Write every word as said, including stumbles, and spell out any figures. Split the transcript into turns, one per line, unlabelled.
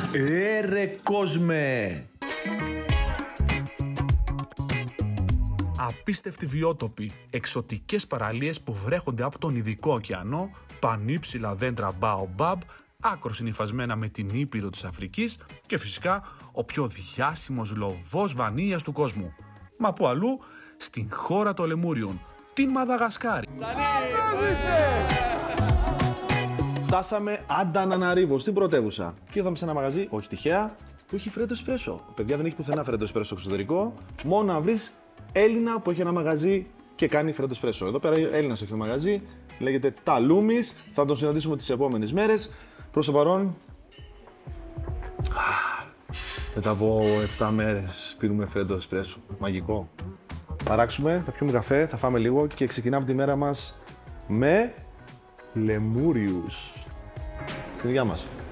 Ε, ρε κόσμε! Απίστευτοι βιότοποι, εξωτικές παραλίες που βρέχονται από τον Ειδικό ωκεανό, πανύψηλα δέντρα baobab, άκρο συνυφασμένα με την Ήπειρο της Αφρικής και φυσικά ο πιο διάσημος λοβός βανίλιας του κόσμου. Μα που αλλού, στην χώρα των Λεμούριων, την Μαδαγασκάρη.
Φτάσαμε Ανταναναρίβο, στην πρωτεύουσα. Και είδαμε σε ένα μαγαζί, όχι τυχαία, που έχει φρέντο εσπρέσο. Παιδιά, δεν έχει πουθενά φρέντο εσπρέσο στο εξωτερικό. Μόνο να βρεις Έλληνα που έχει ένα μαγαζί και κάνει φρέντο εσπρέσο. Εδώ πέρα Έλληνας έχει το μαγαζί, λέγεται Ταλούμης. Θα τον συναντήσουμε τις επόμενες μέρες. Προς το παρόν, μετά από επτά μέρες πίνουμε φρέντο εσπρέσο. Μαγικό. Θα ράξουμε, θα πιούμε καφέ, θα φάμε λίγο και ξεκινάμε τη μέρα μας με Λεμούριους. Στην υγεία μας.